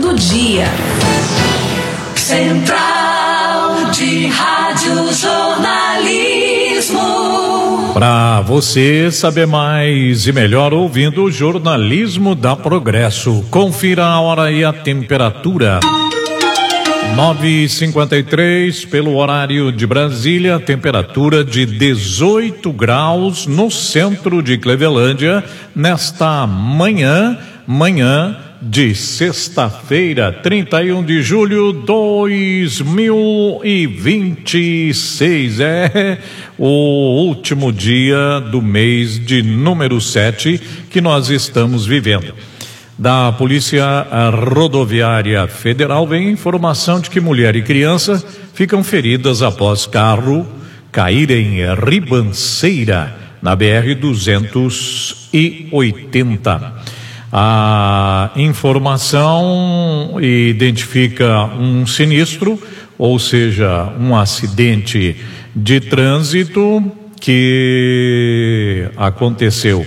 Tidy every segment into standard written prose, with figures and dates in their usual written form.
do dia. Central de Rádio Jornalismo. Para você saber mais e melhor ouvindo o jornalismo da Progresso, confira a hora e a temperatura. 9h53 pelo horário de Brasília, temperatura de 18 graus no centro de Clevelândia nesta manhã de sexta-feira, 31 de julho de 2026. É o último dia do mês de número 7 que nós estamos vivendo. Da Polícia Rodoviária Federal vem informação de que mulher e criança ficam feridas após carro cair em ribanceira na BR-280. A informação identifica um sinistro, ou seja, um acidente de trânsito que aconteceu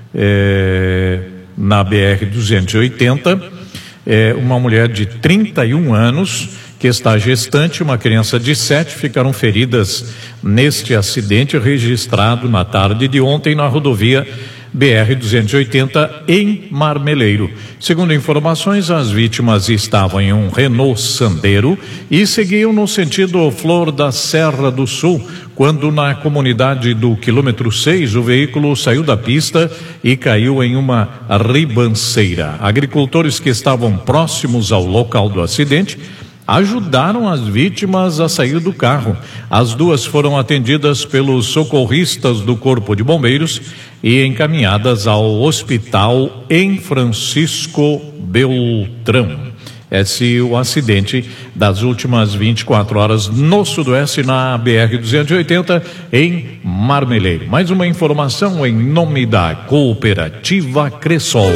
na BR-280, uma mulher de 31 anos que está gestante, uma criança de 7 ficaram feridas neste acidente registrado na tarde de ontem na rodovia BR-280 em Marmeleiro. Segundo informações, as vítimas estavam em um Renault Sandero e seguiam no sentido Flor da Serra do Sul, quando na comunidade do quilômetro 6 o veículo saiu da pista e caiu em uma ribanceira. Agricultores que estavam próximos ao local do acidente ajudaram as vítimas a sair do carro. As duas foram atendidas pelos socorristas do Corpo de Bombeiros e encaminhadas ao hospital em Francisco Beltrão. Esse é o acidente das últimas 24 horas no sudoeste, na BR-280, em Marmeleiro. Mais uma informação em nome da Cooperativa Cressol.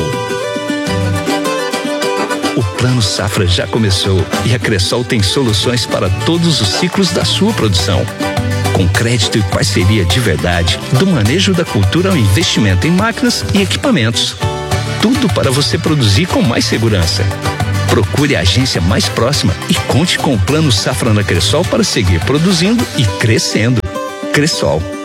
O Plano Safra já começou e a Cressol tem soluções para todos os ciclos da sua produção. Com crédito e parceria de verdade, do manejo da cultura ao investimento em máquinas e equipamentos. Tudo para você produzir com mais segurança. Procure a agência mais próxima e conte com o Plano Safra na Cressol para seguir produzindo e crescendo. Cressol.